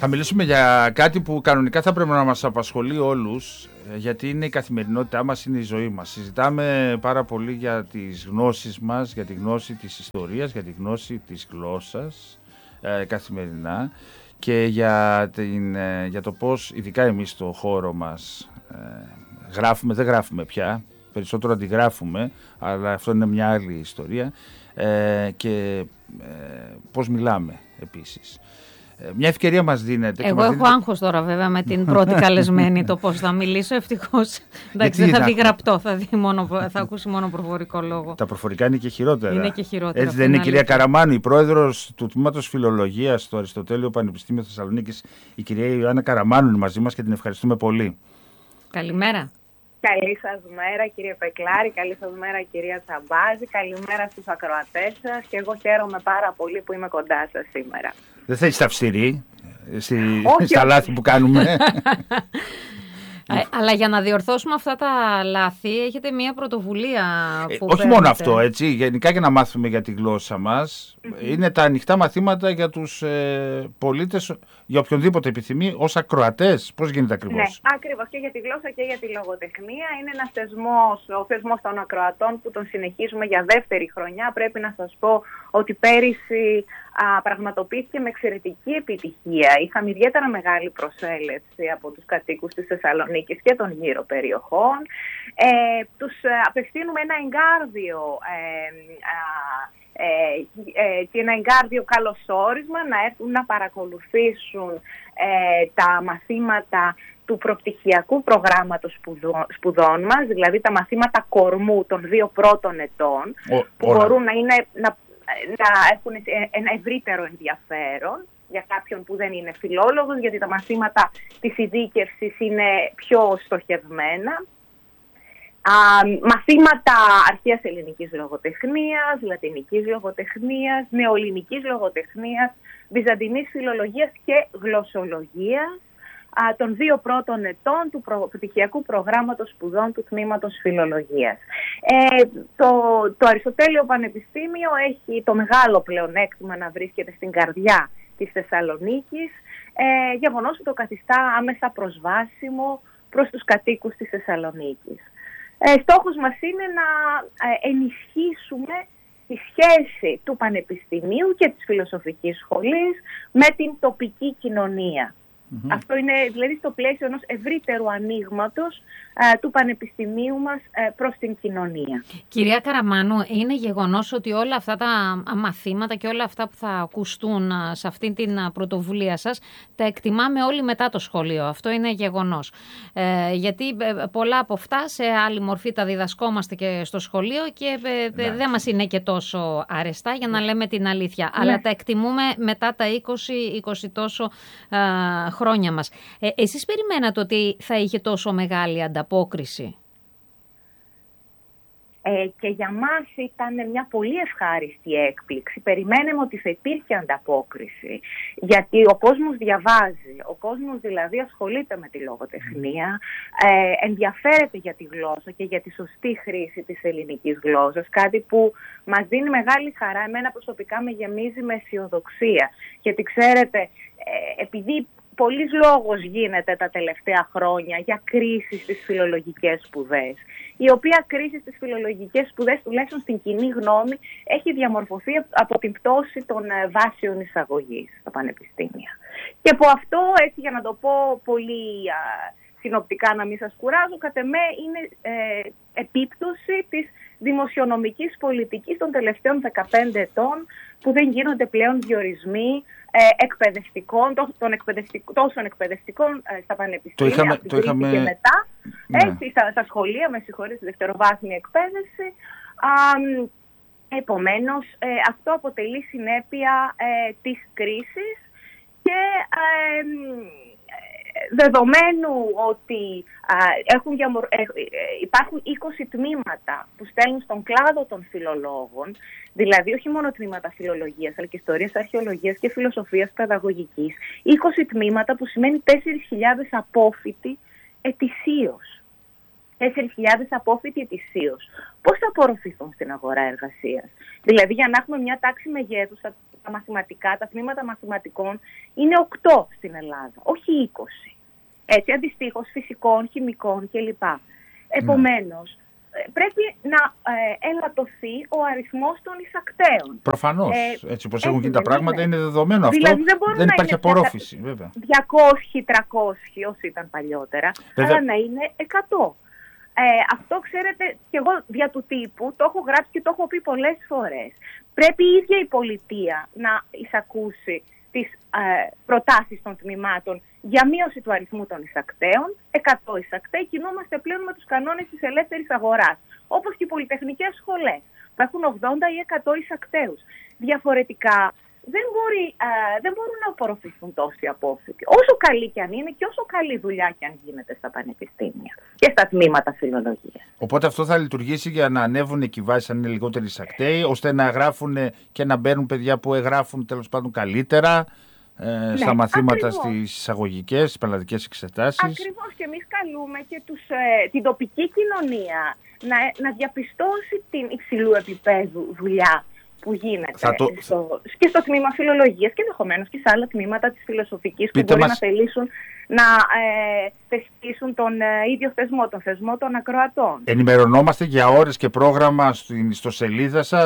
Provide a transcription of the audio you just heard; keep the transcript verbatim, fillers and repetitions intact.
Θα μιλήσουμε για κάτι που κανονικά θα πρέπει να μας απασχολεί όλους, γιατί είναι η καθημερινότητά μας, είναι η ζωή μας. Συζητάμε πάρα πολύ για τις γνώσεις μας, για τη γνώση της ιστορίας, για τη γνώση της γλώσσας ε, καθημερινά και για, την, ε, για το πώς, ειδικά εμείς στο χώρο μας, ε, γράφουμε, δεν γράφουμε πια, περισσότερο αντιγράφουμε, αλλά αυτό είναι μια άλλη ιστορία, ε, και ε, πώς μιλάμε επίσης. Μια ευκαιρία μας δίνεται. Εγώ μας έχω δίνεται... άγχος τώρα βέβαια με την πρώτη καλεσμένη το πώς θα μιλήσω. Ευτυχώς δεν θα δει γραπτό, θα, δει μόνο, θα ακούσει μόνο προφορικό λόγο. Τα προφορικά είναι και χειρότερα. Είναι και χειρότερα. Έτσι δεν είναι η κυρία Καραμάνου, η πρόεδρος του Τμήματος Φιλολογίας στο Αριστοτέλειο Πανεπιστήμιο Θεσσαλονίκης, η κυρία Ιωάννα Καραμάνου είναι μαζί μας και την ευχαριστούμε πολύ. Καλημέρα. Καλή σας μέρα κύριε Πεκλάρη, καλή σας μέρα κυρία Τσαμπάζη, καλημέρα στους ακροατές σας και εγώ χαίρομαι πάρα πολύ που είμαι κοντά σας σήμερα. Δεν θα είστε αυστηροί στη, στα λάθη που κάνουμε. Αλλά για να διορθώσουμε αυτά τα λάθη έχετε μια πρωτοβουλία που ε, Όχι παίρνετε. μόνο αυτό, έτσι, γενικά για να μάθουμε για τη γλώσσα μας, mm-hmm. είναι τα ανοιχτά μαθήματα για τους ε, πολίτες, για οποιονδήποτε επιθυμεί, ως ακροατές. Πώς γίνεται ακριβώς? Ναι, ακριβώς, και για τη γλώσσα και για τη λογοτεχνία. Είναι ένας θεσμός, ο θεσμός των ακροατών που τον συνεχίζουμε για δεύτερη χρονιά. Πρέπει να σας πω ότι πέρυσι α, πραγματοποιήθηκε με εξαιρετική επιτυχία. Είχαμε ιδιαίτερα μεγάλη προσέλευση από τους κατοίκους της Θεσσαλονίκης και των γύρω περιοχών. Ε, τους απευθύνουμε ένα εγκάρδιο ε, ε, ε, και ένα εγκάρδιο καλωσόρισμα να έρθουν να παρακολουθήσουν ε, τα μαθήματα του προπτυχιακού προγράμματος σπουδών, σπουδών μας, δηλαδή τα μαθήματα κορμού των δύο πρώτων ετών, Ο, που όλα. μπορούν να, είναι, να, να έχουν ένα ευρύτερο ενδιαφέρον για κάποιον που δεν είναι φιλόλογος, γιατί τα μαθήματα της ειδίκευσης είναι πιο στοχευμένα. Α, μαθήματα αρχαίας ελληνικής λογοτεχνίας, λατινικής λογοτεχνίας, νεοελληνικής λογοτεχνίας, βυζαντινής φιλολογίας και γλωσσολογίας α, των δύο πρώτων ετών του πρωτοπτυχιακού προγράμματος σπουδών του Τμήματος Φιλολογίας. Ε, το, το Αριστοτέλειο Πανεπιστήμιο έχει το μεγάλο πλεονέκτημα να βρίσκεται στην καρδιά της Θεσσαλονίκης, ε, γεγονός που το καθιστά άμεσα προσβάσιμο προς τους κατοίκους της Θεσσαλονίκης. Ε, στόχος μας είναι να ε, ενισχύσουμε τη σχέση του Πανεπιστημίου και της Φιλοσοφικής Σχολής με την τοπική κοινωνία. Mm-hmm. Αυτό είναι δηλαδή στο πλαίσιο ενός ευρύτερου ανοίγματος ε, του Πανεπιστημίου μας ε, προς την κοινωνία. Κυρία Καραμάνου, είναι γεγονός ότι όλα αυτά τα μαθήματα και όλα αυτά που θα ακουστούν σε αυτή την πρωτοβουλία σας τα εκτιμάμε όλοι μετά το σχολείο. Αυτό είναι γεγονός. Ε, γιατί πολλά από αυτά σε άλλη μορφή τα διδασκόμαστε και στο σχολείο και ε, δεν μας είναι και τόσο αρεστά, για να λέμε την αλήθεια. Ναι. Αλλά τα εκτιμούμε μετά τα είκοσι είκοσι τόσο ε, χρόνια μας. Ε, εσείς περιμένατε ότι θα είχε τόσο μεγάλη ανταπόκριση? Ε, και για μας ήταν μια πολύ ευχάριστη έκπληξη. Περιμέναμε ότι θα υπήρχε ανταπόκριση. Γιατί ο κόσμος διαβάζει, ο κόσμος δηλαδή ασχολείται με τη λογοτεχνία, ε, ενδιαφέρεται για τη γλώσσα και για τη σωστή χρήση της ελληνικής γλώσσας, κάτι που μας δίνει μεγάλη χαρά. Εμένα προσωπικά με γεμίζει με αισιοδοξία. Γιατί ξέρετε, ε, επειδή πολλής λόγος γίνεται τα τελευταία χρόνια για κρίση στις φιλολογικές σπουδές, η οποία κρίση στις φιλολογικές σπουδές, τουλάχιστον στην κοινή γνώμη, έχει διαμορφωθεί από την πτώση των βάσεων εισαγωγής στα πανεπιστήμια. Και από αυτό, έτσι για να το πω πολύ α, συνοπτικά, να μην σας κουράζω, κατ' εμέ είναι ε, επίπτωση της δημοσιονομικής πολιτικής των τελευταίων δεκαπέντε ετών, που δεν γίνονται πλέον διορισμοί ε, εκπαιδευτικών, των εκπαιδευτικών, τόσων εκπαιδευτικών ε, στα πανεπιστήμια, το είχαμε, από την το είχαμε... και μετά, ναι. έτσι, στα, στα σχολεία, με συγχωρείτε, στη δευτεροβάθμια εκπαίδευση. Α, επομένως, ε, αυτό αποτελεί συνέπεια ε, της κρίσης και ε, δεδομένου ότι α, έχουν διαμορ... ε, ε, υπάρχουν είκοσι τμήματα που στέλνουν στον κλάδο των φιλολόγων, δηλαδή όχι μόνο τμήματα φιλολογίας, αλλά και ιστορίας, αρχαιολογίας και φιλοσοφίας παιδαγωγικής, είκοσι τμήματα που σημαίνει τέσσερις χιλιάδες απόφοιτοι ετησίως. τέσσερις χιλιάδες απόφοιτοι ετησίως, πώς θα απορροφηθούν στην αγορά εργασίας? Δηλαδή, για να έχουμε μια τάξη μεγέθους, τα, τα μαθηματικά, τα τμήματα μαθηματικών είναι οκτώ στην Ελλάδα, όχι είκοσι. Έτσι, αντιστοίχως φυσικών, χημικών κλπ. Επομένως, πρέπει να ε, ελαττωθεί ο αριθμός των εισακτέων. Προφανώς. Ε, έτσι όπως έχουν γίνει τα πράγματα, είναι δεδομένο αυτό. Δηλαδή δεν, δεν υπάρχει απορρόφηση, βέβαια. διακόσιοι, τριακόσιοι όσοι ήταν παλιότερα, βέβαια. Αλλά να είναι εκατό. Ε, αυτό, ξέρετε, και εγώ δια του τύπου το έχω γράψει και το έχω πει πολλές φορές. Πρέπει η ίδια η πολιτεία να εισακούσει τις ε, προτάσεις των τμήματων για μείωση του αριθμού των εισακτέων. εκατό εισακτέοι, κινούμαστε πλέον με τους κανόνες της ελεύθερης αγοράς. Όπως και οι πολυτεχνικές σχολές που έχουν ογδόντα ή εκατό εισακτέους. Διαφορετικά δεν, μπορεί, ε, δεν μπορούν να απορροφηθούν τόσοι απόφοιτοι. Όσο καλή και αν είναι και όσο καλή δουλειά και αν γίνεται στα πανεπιστήμια και στα τμήματα φιλολογίας. Οπότε αυτό θα λειτουργήσει για να ανέβουν εκκιβάσεις αν είναι λιγότεροι εισακτέοι, ώστε να γράφουν και να μπαίνουν παιδιά που εγγράφουν τέλος πάντων καλύτερα ε, ναι, στα μαθήματα ακριβώς. Στις εισαγωγικές, στις πανελλαδικές εξετάσεις. Ακριβώς, και εμείς καλούμε και τους, ε, την τοπική κοινωνία να, να διαπιστώσει την υψηλού επίπεδου δουλειά που γίνεται το... στο, και στο τμήμα φιλολογίας και ενδεχομένως και σε άλλα τμήματα της φιλοσοφικής που μπορεί μας... να θελήσουν να ε, θεσπίσουν τον ε, ίδιο θεσμό, τον θεσμό των ακροατών. Ενημερωνόμαστε για ώρες και πρόγραμμα στην ιστοσελίδα σας.